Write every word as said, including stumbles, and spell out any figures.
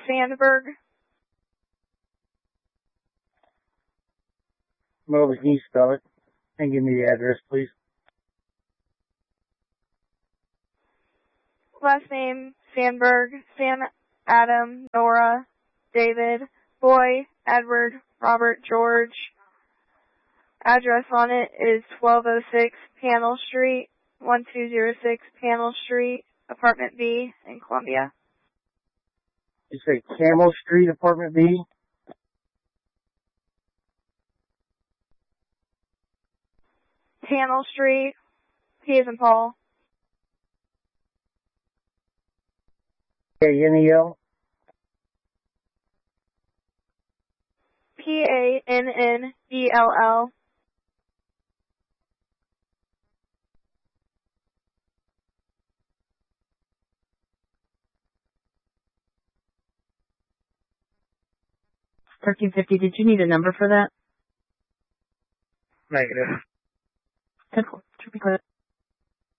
Sandberg. Well, can you spell it? And give me the address, please. Last name, Sandberg. Sam, Adam, Nora, David, Boy, Edward, Robert, George. Address on it is twelve oh six Panel Street, one two zero six Panel Street, Apartment B in Columbia. You say Camel Street, Apartment B? Panel Street, P as in Paul. K N E L? P A N N E L L. thirteen fifty, did you need a number for that? Negative. ten four,